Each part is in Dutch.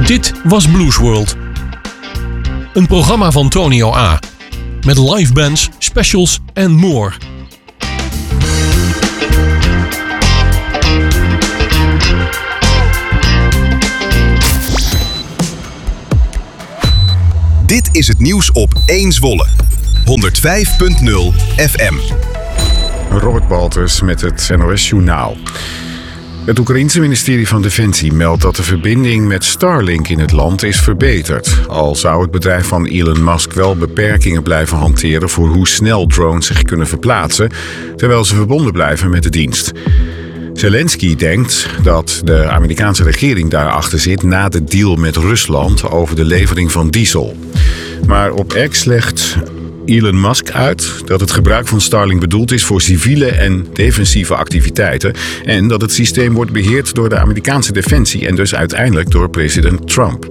Dit was Blues World. Een programma van Tonio A. Met live bands, specials en more. Dit is het nieuws op 1 Zwolle. 105.0 FM. Robert Baltus met het NOS Journaal. Het Oekraïense ministerie van Defensie meldt dat de verbinding met Starlink in het land is verbeterd. Al zou het bedrijf van Elon Musk wel beperkingen blijven hanteren voor hoe snel drones zich kunnen verplaatsen, terwijl ze verbonden blijven met de dienst. Zelensky denkt dat de Amerikaanse regering daarachter zit na de deal met Rusland over de levering van diesel. Maar op X legt Elon Musk uit dat het gebruik van Starlink bedoeld is voor civiele en defensieve activiteiten en dat het systeem wordt beheerd door de Amerikaanse defensie en dus uiteindelijk door president Trump.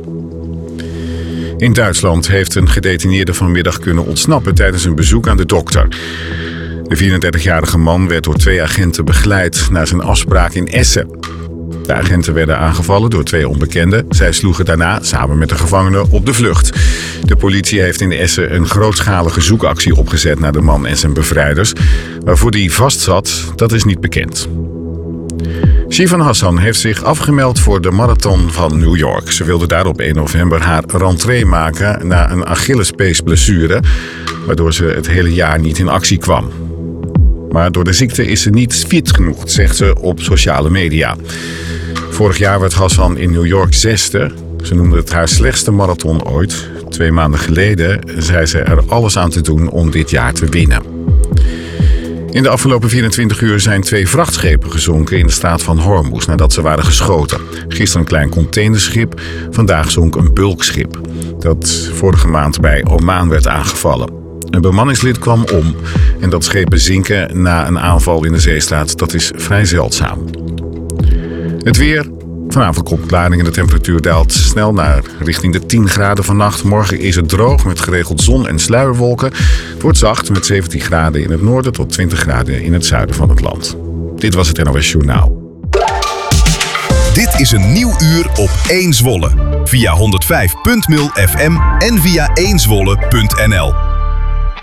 In Duitsland heeft een gedetineerde vanmiddag kunnen ontsnappen tijdens een bezoek aan de dokter. De 34-jarige man werd door 2 agenten begeleid naar zijn afspraak in Essen. De agenten werden aangevallen door 2 onbekenden. Zij sloegen daarna samen met de gevangenen op de vlucht. De politie heeft in Essen een grootschalige zoekactie opgezet naar de man en zijn bevrijders. Waarvoor die vastzat, dat is niet bekend. Shivan Hassan heeft zich afgemeld voor de marathon van New York. Ze wilde daar op 1 november haar rentree maken na een Achillespeesblessure, waardoor ze het hele jaar niet in actie kwam. Maar door de ziekte is ze niet fit genoeg, zegt ze op sociale media. Vorig jaar werd Hassan in New York 6e. Ze noemde het haar slechtste marathon ooit. 2 maanden geleden zei ze er alles aan te doen om dit jaar te winnen. In de afgelopen 24 uur zijn 2 vrachtschepen gezonken in de straat van Hormuz nadat ze waren geschoten. Gisteren een klein containerschip, vandaag zonk een bulkschip dat vorige maand bij Oman werd aangevallen. Een bemanningslid kwam om en dat schepen zinken na een aanval in de zeestraat, dat is vrij zeldzaam. Het weer. Vanavond komt klaring en de temperatuur daalt snel naar richting de 10 graden vannacht. Morgen is het droog met geregeld zon en sluierwolken. Het wordt zacht met 17 graden in het noorden tot 20 graden in het zuiden van het land. Dit was het NOS Journaal. Dit is een nieuw uur op 1 Zwolle. Via 105.0 FM en via 1zwolle.nl.